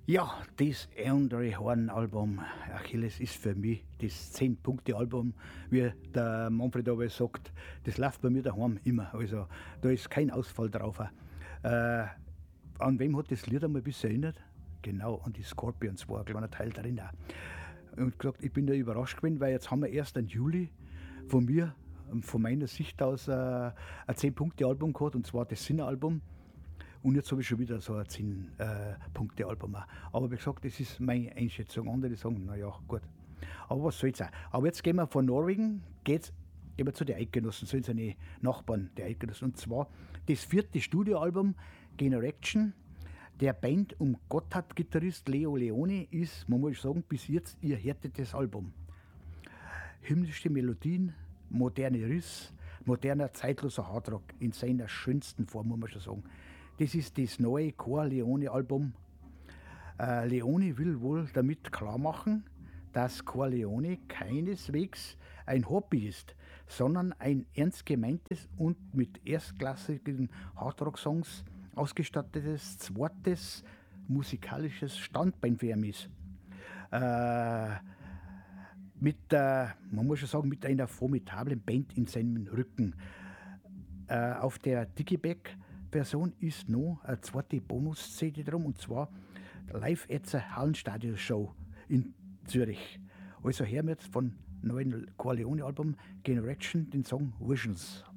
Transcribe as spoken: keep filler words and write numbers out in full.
Ja, das Andre Horn-Album Achilles ist für mich das zehn-Punkte-Album, wie der Manfred aber sagt. Das läuft bei mir daheim immer. Also da ist kein Ausfall drauf. Äh, an wem hat das Lied einmal ein bisschen erinnert? Genau, an die Scorpions war ein kleiner Teil drin auch. Und gesagt, ich bin da überrascht gewesen, weil jetzt haben wir erst im Juli von mir, von meiner Sicht aus, äh, ein zehn-Punkte-Album gehabt, und zwar das Sinner-Album. Und jetzt habe ich schon wieder so ein zehn-Punkte-Album. Aber wie gesagt, das ist meine Einschätzung. Andere sagen, naja, gut. Aber was soll's auch. Aber jetzt gehen wir von Norwegen, geht's, gehen wir zu den Eidgenossen, sind seine Nachbarn, der Eidgenossen. Und zwar das vierte Studioalbum, Generation. Der Band um Gotthard-Gitarrist Leo Leone ist, man muss sagen, bis jetzt ihr härtetes Album. Hymnische Melodien, moderne Riss, moderner, zeitloser Hardrock in seiner schönsten Form, muss man schon sagen. Das ist das neue Corleone-Album. Äh, Leone will wohl damit klarmachen, dass Corleone keineswegs ein Hobby ist, sondern ein ernst gemeintes und mit erstklassigen Hardrock-Songs ausgestattetes zweites musikalisches Standbein für ihn ist. Äh, mit, äh, man muss schon sagen, mit einer formidablen Band in seinem Rücken. Äh, auf der Digiback Version ist noch eine zweite Bonus-C D drum, und zwar Live at the Hallenstadion Show in Zürich. Also hören wir jetzt von neuen Corleone-Album Generation den Song Visions.